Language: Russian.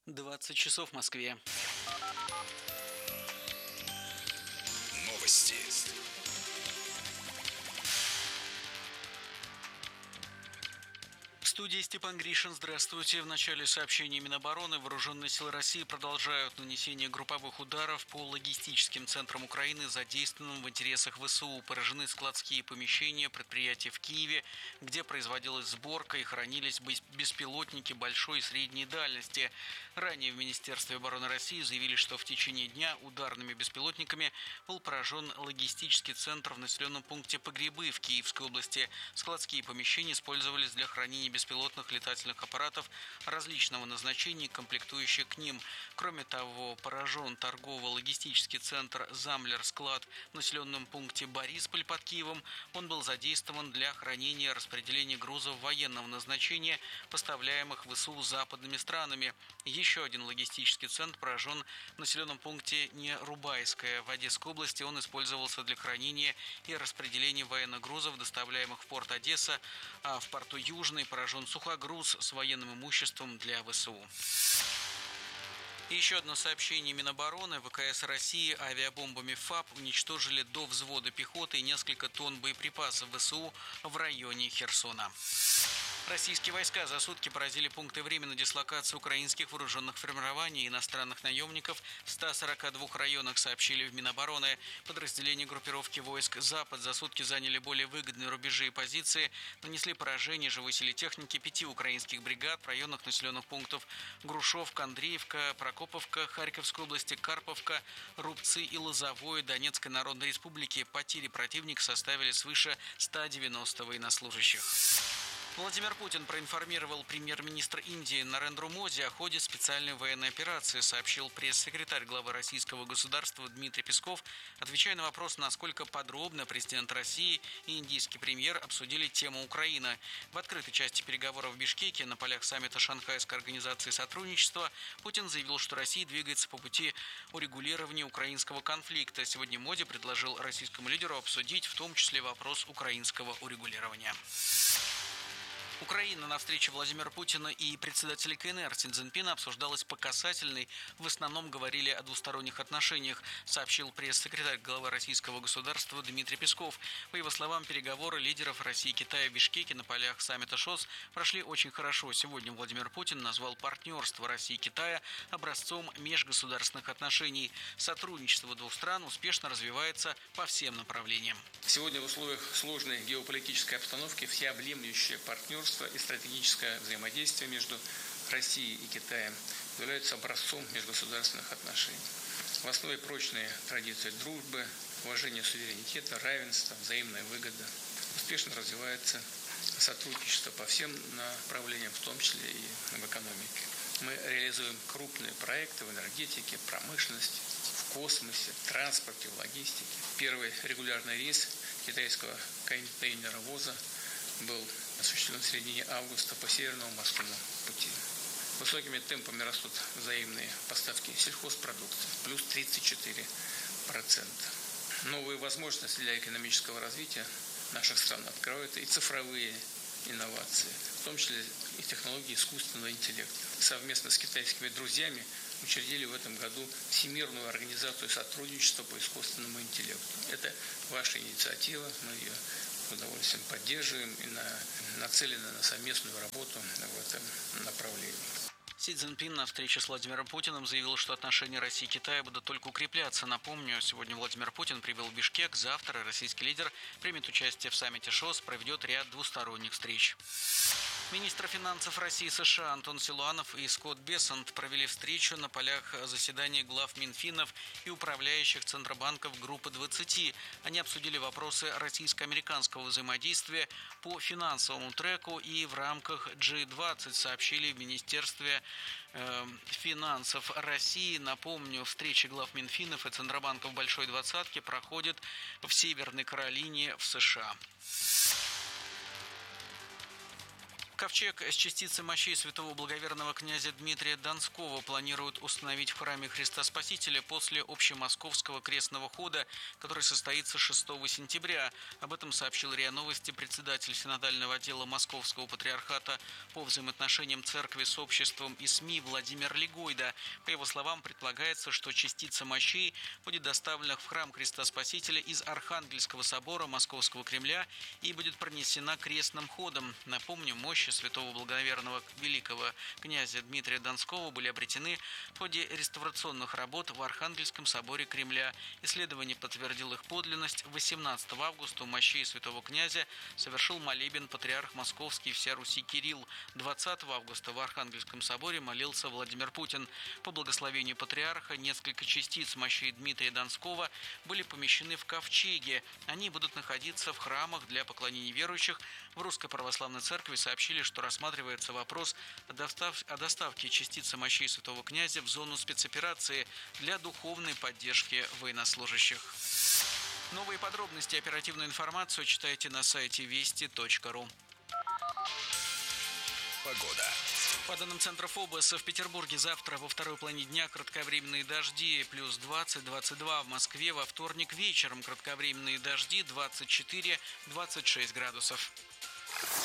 20 часов в Москве. Новости. В студии Степан Гришин. Здравствуйте. В начале сообщения Минобороны вооруженные силы России продолжают нанесение групповых ударов по логистическим центрам Украины, задействованным в интересах ВСУ. Поражены складские помещения предприятий в Киеве, где производилась сборка и хранились беспилотники большой и средней дальности. Ранее в Министерстве обороны России заявили, что в течение дня ударными беспилотниками был поражен логистический центр в населенном пункте Погребы в Киевской области. Складские помещения использовались для хранения беспилотных летательных аппаратов различного назначения, комплектующих к ним. Кроме того, поражен торгово-логистический центр «Замлер-склад» в населенном пункте Борисполь под Киевом. Он был задействован для хранения и распределения грузов военного назначения, поставляемых в ВСУ западными странами. Еще один логистический центр поражен в населенном пункте Нерубайское в Одесской области. Он использовался для хранения и распределения военных грузов, доставляемых в порт Одесса, а в порту Южный поражен сухогруз с военным имуществом для ВСУ. Еще одно сообщение Минобороны. ВКС России авиабомбами ФАБ уничтожили до взвода пехоты и несколько тонн боеприпасов ВСУ в районе Херсона. Российские войска за сутки поразили пункты временной дислокации украинских вооруженных формирований и иностранных наемников в 142 районах, сообщили в Минобороны. Подразделения группировки войск «Запад» за сутки заняли более выгодные рубежи и позиции, нанесли поражение живой силе техники 5 украинских бригад в районах населенных пунктов Грушевка, Андреевка, Прокоповка, Харьковской области, Карповка, Рубцы и Лозовое Донецкой Народной Республики. Потери противника составили свыше 190 военнослужащих. Владимир Путин проинформировал премьер-министра Индии Нарендру Моди о ходе специальной военной операции, сообщил пресс-секретарь главы российского государства Дмитрий Песков, отвечая на вопрос, насколько подробно президент России и индийский премьер обсудили тему Украины. В открытой части переговоров в Бишкеке на полях саммита Шанхайской организации сотрудничества Путин заявил, что Россия двигается по пути урегулирования украинского конфликта. Сегодня Моди предложил российскому лидеру обсудить в том числе вопрос украинского урегулирования. Украина на встрече Владимира Путина и председателя КНР Си Цзиньпина обсуждалась по касательной. В основном говорили о двусторонних отношениях, сообщил пресс-секретарь главы российского государства Дмитрий Песков. По его словам, переговоры лидеров России и Китая в Бишкеке на полях саммита ШОС прошли очень хорошо. Сегодня Владимир Путин назвал партнерство России и Китая образцом межгосударственных отношений. Сотрудничество двух стран успешно развивается по всем направлениям. Сегодня в условиях сложной геополитической обстановки всеобъемлющее партнерство и стратегическое взаимодействие между Россией и Китаем являются образцом межгосударственных отношений. В основе прочные традиции дружбы, уважение суверенитета, равенства, взаимная выгода. Успешно развивается сотрудничество по всем направлениям, в том числе и в экономике. Мы реализуем крупные проекты в энергетике, промышленности, в космосе, транспорте, в логистике. Первый регулярный рейс китайского контейнеровоза был осуществлен в середине августа по Северному морскому пути. Высокими темпами растут взаимные поставки сельхозпродукции, плюс 34%. Новые возможности для экономического развития наших стран открывают и цифровые инновации, в том числе и технологии искусственного интеллекта. Совместно с китайскими друзьями учредили в этом году Всемирную организацию сотрудничества по искусственному интеллекту. Это ваша инициатива, мы ее с удовольствием поддерживаем и нацелены на совместную работу в этом направлении. Си Цзиньпин на встрече с Владимиром Путиным заявил, что отношения России и Китая будут только укрепляться. Напомню, сегодня Владимир Путин прибыл в Бишкек. Завтра российский лидер примет участие в саммите ШОС, проведет ряд двусторонних встреч. Министры финансов России и США Антон Силуанов и Скотт Бессент провели встречу на полях заседаний глав Минфинов и управляющих Центробанков Группы 20. Они обсудили вопросы российско-американского взаимодействия по финансовому треку и в рамках G20, сообщили в Министерстве финансов России. Напомню, встречи глав Минфинов и Центробанков Большой Двадцатки проходят в Северной Каролине в США. Ковчег с частицей мощей святого благоверного князя Дмитрия Донского планируют установить в храме Христа Спасителя после общемосковского крестного хода, который состоится 6 сентября. Об этом сообщил РИА Новости председатель синодального отдела Московского патриархата по взаимоотношениям церкви с обществом и СМИ Владимир Легойда. По его словам, предполагается, что частица мощей будет доставлена в храм Христа Спасителя из Архангельского собора Московского Кремля и будет пронесена крестным ходом. Напомню, мощи святого благоверного великого князя Дмитрия Донского были обретены в ходе реставрационных работ в Архангельском соборе Кремля. Исследование подтвердило их подлинность. 18 августа у мощей святого князя совершил молебен патриарх Московский и вся Руси Кирилл. 20 августа в Архангельском соборе молился Владимир Путин. По благословению патриарха несколько частиц мощей Дмитрия Донского были помещены в ковчеге. Они будут находиться в храмах для поклонения верующих. В Русской Православной Церкви сообщили, что рассматривается вопрос о доставке частицы мощей святого князя в зону спецоперации для духовной поддержки военнослужащих. Новые подробности и оперативную информацию читайте на сайте вести.ру. Погода. По данным Центра ФОБОС, в Петербурге завтра во второй половине дня кратковременные дожди плюс 20-22, в Москве во вторник вечером кратковременные дожди 24-26 градусов.